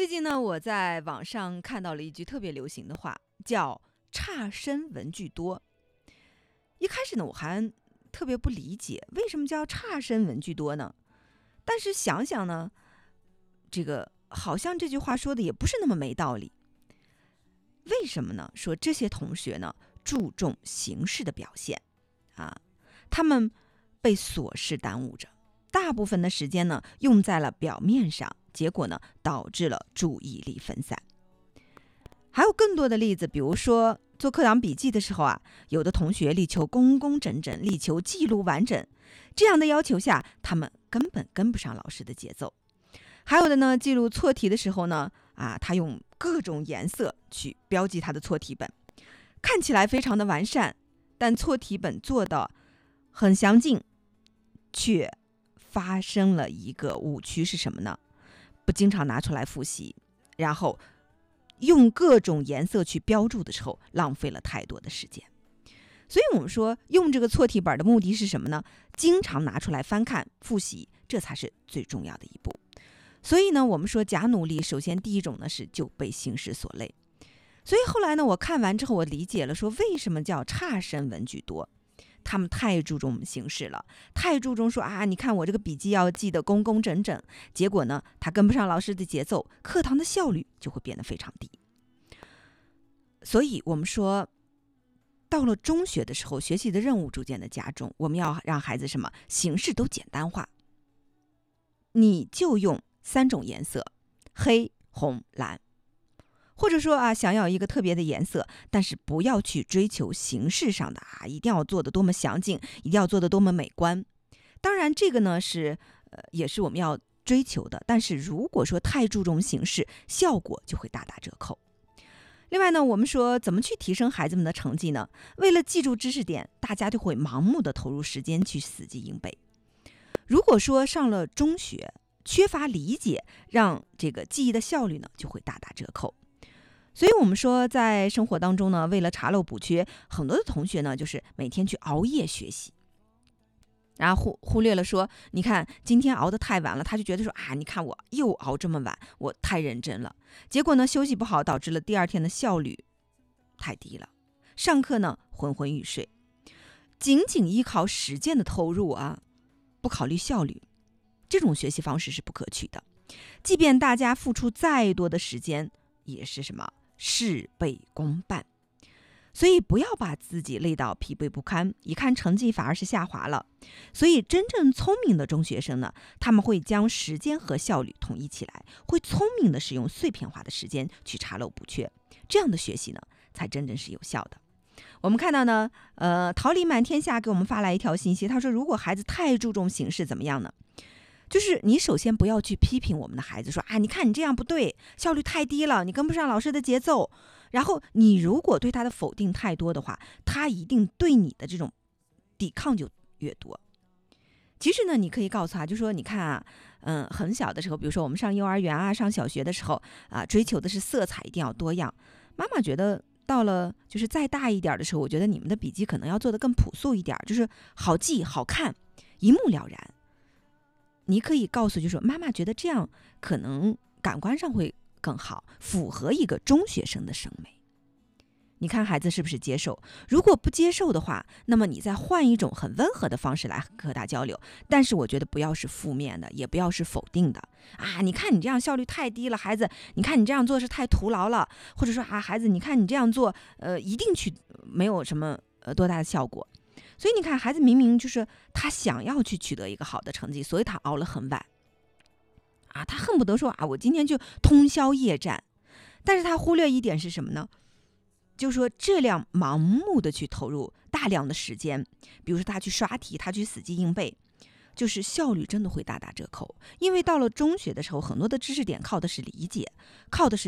最近呢，我在网上看到了一句特别流行的话，叫“差生文具多”。一开始呢，我还特别不理解，为什么叫差生文具多呢？但是想想呢，这个好像这句话说的也不是那么没道理。为什么呢？说这些同学呢，注重形式的表现啊，他们被琐事耽误着，大部分的时间呢，用在了表面上。结果呢，导致了注意力分散。还有更多的例子，比如说做课堂笔记的时候啊，有的同学力求工工整整，力求记录完整，这样的要求下，他们根本跟不上老师的节奏。还有的呢，记录错题的时候呢，他用各种颜色去标记他的错题本，看起来非常的完善，但错题本做的很详尽，却发生了一个误区是什么呢？不经常拿出来复习，然后用各种颜色去标注的时候，浪费了太多的时间。所以我们说，用这个错题本的目的是什么呢？经常拿出来翻看复习，这才是最重要的一步。所以呢，我们说假努力，首先第一种呢是就被形式所累。所以后来呢，我看完之后，我理解了说为什么叫差生文具多。他们太注重形式了，太注重说你看我这个笔记要记得工工整整，结果呢，他跟不上老师的节奏，课堂的效率就会变得非常低。所以我们说，到了中学的时候，学习的任务逐渐的加重，我们要让孩子什么形式都简单化，你就用3种颜色，黑、红、蓝。或者说想要一个特别的颜色，但是不要去追求形式上的一定要做的多么详尽，一定要做的多么美观。当然这个呢是也是我们要追求的，但是如果说太注重形式，效果就会大打折扣。另外呢，我们说怎么去提升孩子们的成绩呢？为了记住知识点，大家就会盲目的投入时间去死记硬背。如果说上了中学缺乏理解，让这个记忆的效率呢就会大打折扣。所以我们说在生活当中呢，为了查漏补缺，很多的同学呢就是每天去熬夜学习，然后忽略了说，你看今天熬得太晚了，他就觉得说你看我又熬这么晚，我太认真了。结果呢休息不好，导致了第二天的效率太低了，上课呢昏昏欲睡。仅仅依靠实践的投入不考虑效率，这种学习方式是不可取的。即便大家付出再多的时间，也是什么事倍功半。所以不要把自己累到疲惫不堪，一看成绩反而是下滑了。所以真正聪明的中学生呢，他们会将时间和效率统一起来，会聪明的使用碎片化的时间去查漏补缺，这样的学习呢才真正是有效的。我们看到呢桃李满天下给我们发来一条信息，他说如果孩子太注重形式怎么样呢？就是你首先不要去批评我们的孩子说你看你这样不对，效率太低了，你跟不上老师的节奏。然后你如果对他的否定太多的话，他一定对你的这种抵抗就越多。其实呢，你可以告诉他，就说你看很小的时候，比如说我们上幼儿园上小学的时候追求的是色彩一定要多样。妈妈觉得到了就是再大一点的时候，我觉得你们的笔记可能要做得更朴素一点，就是好记好看，一目了然。你可以告诉就说妈妈觉得这样可能感官上会更好，符合一个中学生的审美。你看孩子是不是接受？如果不接受的话，那么你再换一种很温和的方式来和他交流。但是我觉得不要是负面的，也不要是否定的你看你这样效率太低了，孩子你看你这样做是太徒劳了，或者说孩子你看你这样做一定没有什么多大的效果。所以你看孩子明明就是他想要去取得一个好的成绩，所以他熬了很晚他恨不得说我今天就通宵夜战。但是他忽略一点是什么呢？就是说这样盲目的去投入大量的时间，比如说他去刷题，他去死记硬背，就是效率真的会大打折扣。因为到了中学的时候，很多的知识点靠的是理解，靠的是